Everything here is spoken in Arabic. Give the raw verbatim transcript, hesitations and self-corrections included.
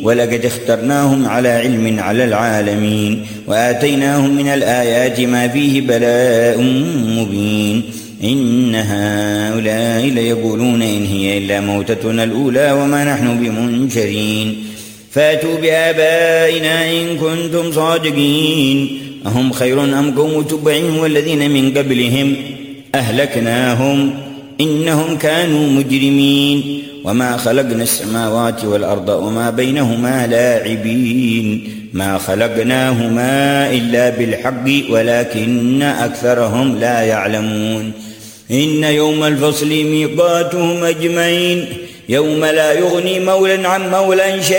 ولقد اخترناهم على علم على العالمين وآتيناهم من الآيات ما فيه بلاء مبين إن هؤلاء ليقولون إن هي إلا موتتنا الأولى وما نحن بمنشرين فاتوا بآبائنا إن كنتم صادقين أهم خير أم قوم تبع والذين من قبلهم أهلكناهم إنهم كانوا مجرمين وما خلقنا السماوات والأرض وما بينهما لاعبين ما خلقناهما إلا بالحق ولكن أكثرهم لا يعلمون إن يوم الفصل ميقاتهم أجمعين يوم لا يغني مولى عن مولى شيئا